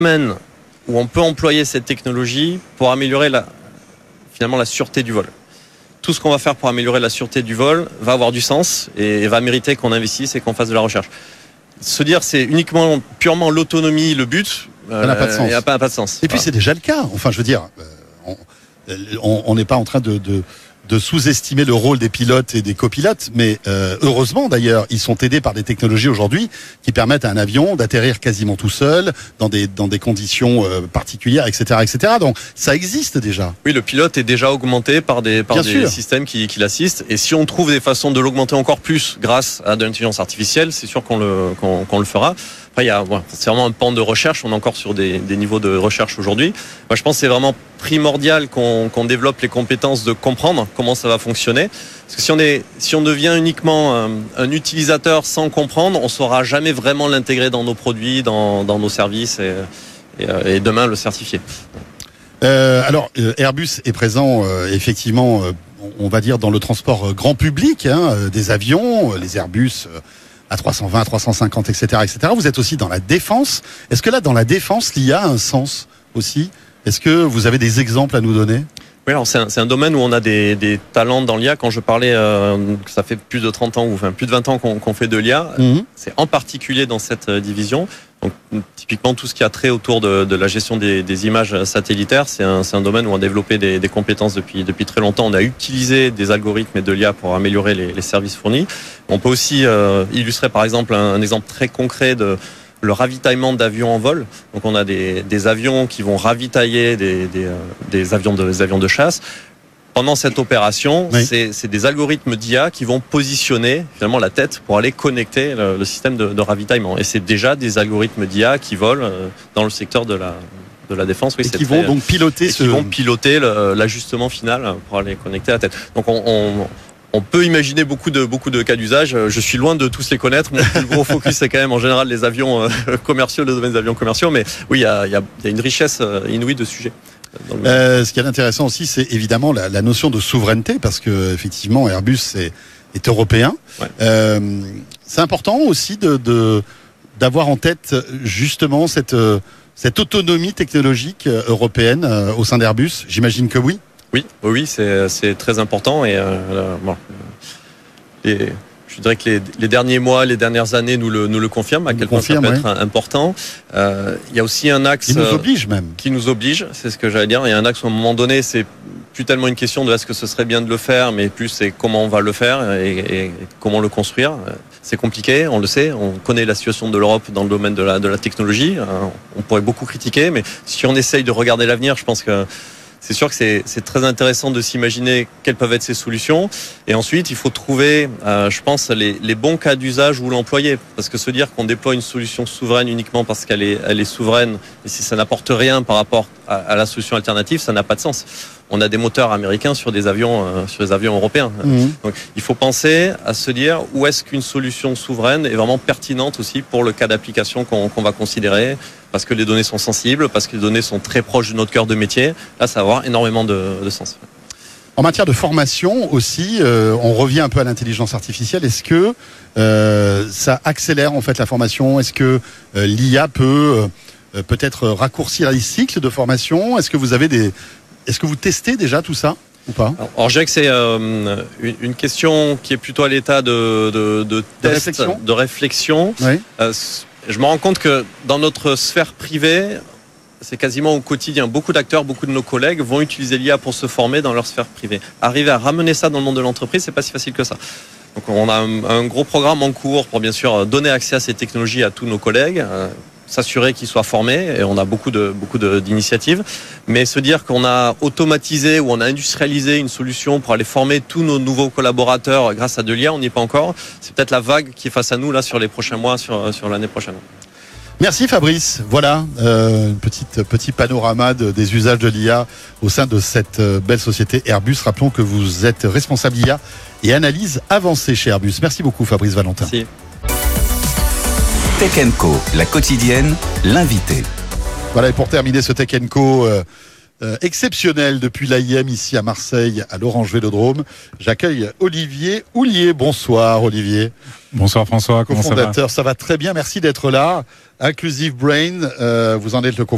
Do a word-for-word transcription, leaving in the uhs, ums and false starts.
domaine où on peut employer cette technologie pour améliorer la, finalement la sûreté du vol. Tout ce qu'on va faire pour améliorer la sûreté du vol va avoir du sens et va mériter qu'on investisse et qu'on fasse de la recherche. Se dire c'est uniquement, purement l'autonomie le but, ça n'a pas de sens. Il n'a pas, pas de sens. Et puis voilà. C'est déjà le cas. Enfin, je veux dire, on n'est pas en train de, de, de sous-estimer le rôle des pilotes et des copilotes, mais euh, heureusement d'ailleurs, ils sont aidés par des technologies aujourd'hui qui permettent à un avion d'atterrir quasiment tout seul, dans des, dans des conditions euh, particulières, et cetera, et cetera. Donc ça existe déjà. Oui, le pilote est déjà augmenté par des, par des systèmes qui, qui l'assistent. Et si on trouve des façons de l'augmenter encore plus grâce à de l'intelligence artificielle, c'est sûr qu'on le, qu'on, qu'on le fera. Après, il y a, ouais, c'est vraiment un pan de recherche. On est encore sur des, des niveaux de recherche aujourd'hui. Moi, je pense que c'est vraiment primordial qu'on, qu'on développe les compétences de comprendre comment ça va fonctionner. Parce que si on est, si on devient uniquement un, un utilisateur sans comprendre, on ne saura jamais vraiment l'intégrer dans nos produits, dans, dans nos services et, et, et demain le certifier. Euh, alors, Airbus est présent euh, effectivement, euh, on va dire dans le transport grand public, hein, des avions, les Airbus. Euh, à trois cent vingt, trois cent cinquante, et cetera, et cetera. Vous êtes aussi dans la défense. Est-ce que là, dans la défense, l'I A a un sens aussi ? Est-ce que vous avez des exemples à nous donner ? Oui, alors c'est un, c'est un domaine où on a des, des talents dans l'I A. Quand je parlais euh, que ça fait plus de trente ans, ou enfin plus de vingt ans qu'on, qu'on fait de l'I A, mmh. c'est en particulier dans cette division. Donc typiquement tout ce qui a trait autour de, de la gestion des, des images satellitaires, c'est un, c'est un domaine où on a développé des, des compétences depuis, depuis très longtemps. On a utilisé des algorithmes et de l'I A pour améliorer les, les services fournis. On peut aussi euh, illustrer par exemple un, un exemple très concret de le ravitaillement d'avions en vol. Donc on a des, des avions qui vont ravitailler des, des, euh, des, avions de, des avions de chasse. Pendant cette opération, oui. c'est, c'est des algorithmes d'I A qui vont positionner finalement la tête pour aller connecter le, le système de, de ravitaillement. Et c'est déjà des algorithmes d'I A qui volent dans le secteur de la, de la défense. Oui, et c'est qui très, vont donc piloter, et ce... qui vont piloter le, l'ajustement final pour aller connecter la tête. Donc on, on On peut imaginer beaucoup de, beaucoup de cas d'usage. Je suis loin de tous les connaître. Mon plus gros focus, c'est quand même en général les avions commerciaux, le domaine des avions commerciaux. Mais oui, il y a, il y a, il y a une richesse inouïe de sujets. Euh, ce qui est intéressant aussi, c'est évidemment la, la notion de souveraineté, parce que effectivement, Airbus est, est européen. Ouais. Euh, c'est important aussi de, de, d'avoir en tête justement cette, cette autonomie technologique européenne au sein d'Airbus. J'imagine que oui. Oui, oui, c'est, c'est très important et euh, bon, les, je dirais que les, les derniers mois, les dernières années nous le, nous le confirment à quel point ça peut oui. être important. Euh, il y a aussi un axe qui nous oblige même, qui nous oblige, c'est ce que j'allais dire. Il y a un axe où à un moment donné, c'est plus tellement une question de est-ce que ce serait bien de le faire, mais plus c'est comment on va le faire et, et, et comment le construire. C'est compliqué, on le sait, on connaît la situation de l'Europe dans le domaine de la, de la technologie. On pourrait beaucoup critiquer, mais si on essaye de regarder l'avenir, je pense que c'est sûr que c'est, c'est très intéressant de s'imaginer quelles peuvent être ces solutions. Et ensuite, il faut trouver, euh, je pense, les, les bons cas d'usage où l'employer. Parce que se dire qu'on déploie une solution souveraine uniquement parce qu'elle est, elle est souveraine, et si ça n'apporte rien par rapport à, à la solution alternative, ça n'a pas de sens. On a des moteurs américains sur des avions, euh, sur des avions européens. Mmh. Donc, il faut penser à se dire où est-ce qu'une solution souveraine est vraiment pertinente aussi pour le cas d'application qu'on, qu'on va considérer, parce que les données sont sensibles, parce que les données sont très proches de notre cœur de métier. Là, ça va avoir énormément de, de sens. En matière de formation aussi, euh, on revient un peu à l'intelligence artificielle. Est-ce que euh, ça accélère en fait la formation ? Est-ce que euh, l'I A peut euh, peut-être raccourcir les cycles de formation ? Est-ce que vous avez des Est-ce que vous testez déjà tout ça ou pas ? Alors, alors je dirais que c'est euh, une, une question qui est plutôt à l'état de, de, de test, de réflexion. De réflexion. Oui. Euh, je me rends compte que dans notre sphère privée, c'est quasiment au quotidien. Beaucoup d'acteurs, beaucoup de nos collègues vont utiliser l'I A pour se former dans leur sphère privée. Arriver à ramener ça dans le monde de l'entreprise, c'est pas si facile que ça. Donc on a un, un gros programme en cours pour bien sûr donner accès à ces technologies à tous nos collègues. Euh, s'assurer qu'ils soient formés, et on a beaucoup de beaucoup de, d'initiatives, mais se dire qu'on a automatisé ou on a industrialisé une solution pour aller former tous nos nouveaux collaborateurs grâce à de l'I A, on n'y est pas encore. C'est peut-être la vague qui est face à nous là sur les prochains mois, sur sur l'année prochaine. Merci Fabrice. Voilà euh, un petit petit panorama de, des usages de l'I A au sein de cette euh, belle société Airbus. Rappelons que vous êtes responsable I A et analyse avancée chez Airbus. Merci beaucoup Fabrice Valentin. Merci. Tech and Co, la quotidienne, l'invité. Voilà, et pour terminer ce Tech and Co euh, euh, exceptionnel depuis l'A I M ici à Marseille, à l'Orange Vélodrome, j'accueille Olivier Houllier. Bonsoir Olivier. Bonsoir François, comment ça va ? Cofondateur, ça va très bien, merci d'être là. Inclusive Brain, euh, vous en êtes le cofondateur.